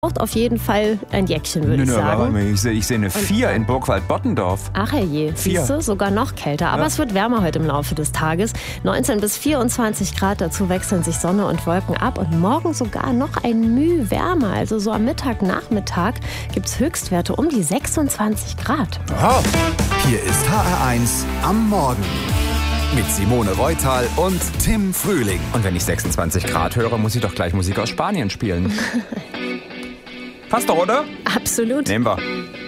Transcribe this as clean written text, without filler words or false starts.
braucht auf jeden Fall ein Jäckchen, würde ich sagen. Ich sehe eine 4 in Burgwald-Bottendorf. Ach herrje, siehst du, sogar noch kälter. Aber es wird wärmer heute im Laufe des Tages. 19 bis 24 Grad, dazu wechseln sich Sonne und Wolken ab. Und morgen sogar noch ein Müh wärmer. Also so am Mittag, Nachmittag gibt es Höchstwerte um die 26 Grad. Aha. Hier ist HR1 am Morgen. Mit Simone Reutal und Tim Frühling. Und wenn ich 26 Grad höre, muss ich doch gleich Musik aus Spanien spielen. Passt doch, oder? Absolut. Nehmen wir.